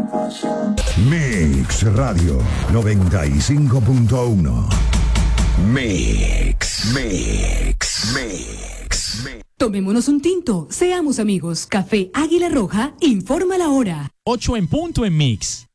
Mix Radio 95.1. Mix. Tomémonos un tinto, seamos amigos. Café Águila Roja informa la hora. 8 en punto en Mix.